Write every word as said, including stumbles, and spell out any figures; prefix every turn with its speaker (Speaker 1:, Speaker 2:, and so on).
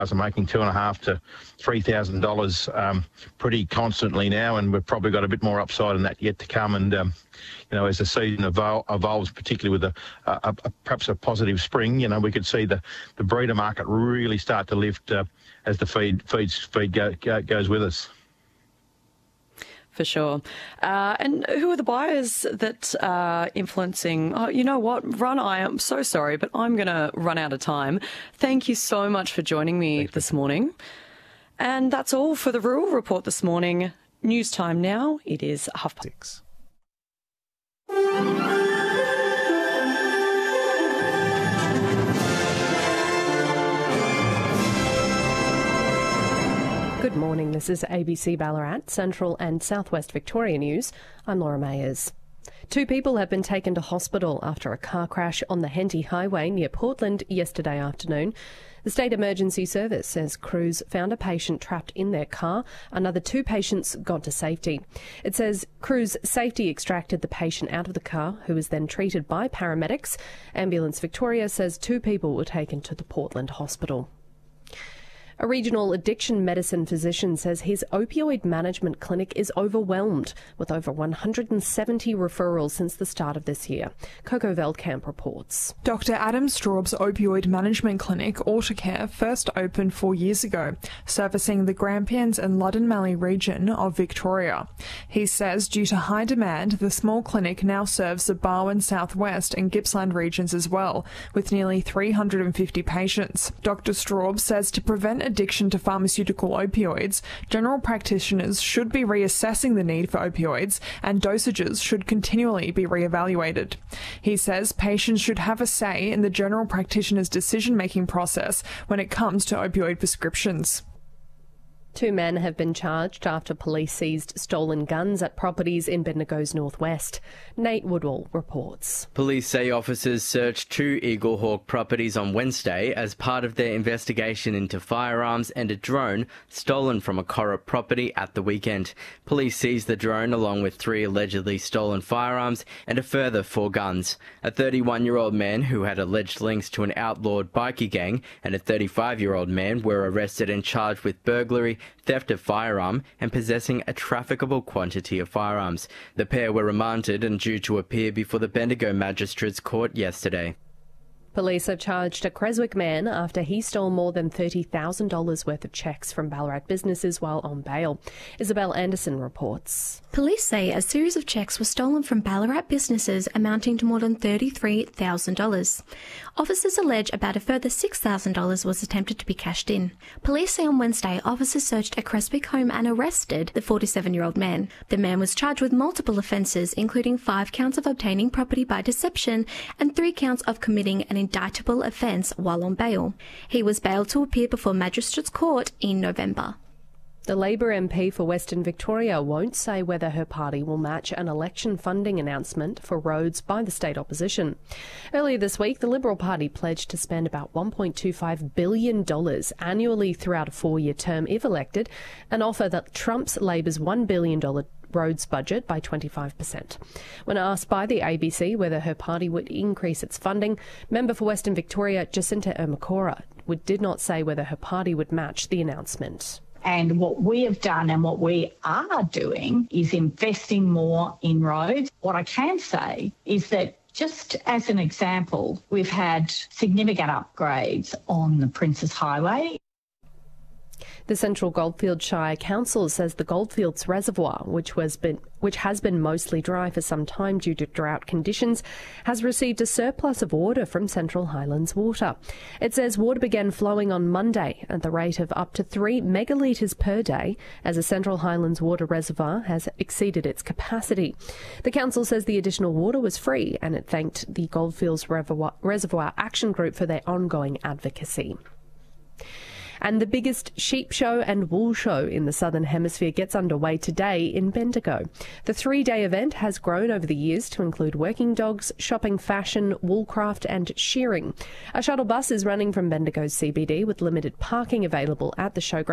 Speaker 1: are making two and a half to three thousand dollars um, pretty constantly now, and we've probably got a bit more upside in that yet to come. And um, you know, as the season evol- evolves, particularly with a, a, a perhaps a positive spring, you know, we could see the, the breeder market really start to lift uh, as the feed feeds feed go, go, goes with us.
Speaker 2: For sure. Uh, and who are the buyers that are influencing? Oh, you know what, Ron, I am so sorry, but I'm going to run out of time. Thank you so much for joining me Thanks. this morning. And that's all for the Rural Report this morning. News time now. It is half past six.
Speaker 3: Good morning, this is A B C Ballarat, Central and Southwest Victoria News. I'm Laura Mayers. Two people have been taken to hospital after a car crash on the Henty Highway near Portland yesterday afternoon. The State Emergency Service says crews found a patient trapped in their car. Another two patients got to safety. It says crews safety extracted the patient out of the car, who was then treated by paramedics. Ambulance Victoria says two people were taken to the Portland hospital. A regional addiction medicine physician says his opioid management clinic is overwhelmed with over one hundred seventy referrals since the start of this year. Coco Veldkamp reports.
Speaker 4: Doctor Adam Straub's opioid management clinic, Autocare, first opened four years ago, servicing the Grampians and Loddon Mallee region of Victoria. He says due to high demand, the small clinic now serves the Barwon Southwest and Gippsland regions as well, with nearly three hundred fifty patients. Doctor Straub says to prevent addiction to pharmaceutical opioids, general practitioners should be reassessing the need for opioids and dosages should continually be reevaluated. He says patients should have a say in the general practitioner's decision-making process when it comes to opioid prescriptions.
Speaker 3: Two men have been charged after police seized stolen guns at properties in Bendigo's northwest. Nate Woodwall reports.
Speaker 5: Police say officers searched two Eaglehawk properties on Wednesday as part of their investigation into firearms and a drone stolen from a Corrup property at the weekend. Police seized the drone along with three allegedly stolen firearms and a further four guns. A thirty-one-year-old man who had alleged links to an outlawed bikie gang and a thirty-five-year-old man were arrested and charged with burglary, theft of firearm and possessing a trafficable quantity of firearms. The pair were remanded and due to appear before the Bendigo Magistrates Court yesterday.
Speaker 3: Police have charged a Creswick man after he stole more than thirty thousand dollars worth of cheques from Ballarat businesses while on bail. Isabel Anderson reports.
Speaker 6: Police say a series of cheques were stolen from Ballarat businesses amounting to more than thirty-three thousand dollars. Officers allege about a further six thousand dollars was attempted to be cashed in. Police say on Wednesday officers searched a Creswick home and arrested the forty-seven-year-old man. The man was charged with multiple offences, including five counts of obtaining property by deception and three counts of committing an indictable offence while on bail. He was bailed to appear before Magistrates Court in November.
Speaker 3: The Labor M P for Western Victoria won't say whether her party will match an election funding announcement for roads by the state opposition. Earlier this week, the Liberal Party pledged to spend about one point two five billion dollars annually throughout a four-year term if elected, an offer that trumps Labor's one billion dollars roads budget by twenty-five percent. When asked by the A B C whether her party would increase its funding, member for Western Victoria Jacinta Ermacora did not say whether her party would match the announcement.
Speaker 7: And what we have done and what we are doing is investing more in roads. What I can say is that just as an example, we've had significant upgrades on the Princes Highway.
Speaker 3: The Central Goldfields Shire Council says the Goldfields Reservoir, which was been which has been mostly dry for some time due to drought conditions, has received a surplus of water from Central Highlands Water. It says water began flowing on Monday at the rate of up to three megalitres per day, as the Central Highlands Water Reservoir has exceeded its capacity. The council says the additional water was free, and it thanked the Goldfields Reservoir Action Group for their ongoing advocacy. And the biggest sheep show and wool show in the Southern Hemisphere gets underway today in Bendigo. The three-day event has grown over the years to include working dogs, shopping, fashion, woolcraft and shearing. A shuttle bus is running from Bendigo's C B D with limited parking available at the showground.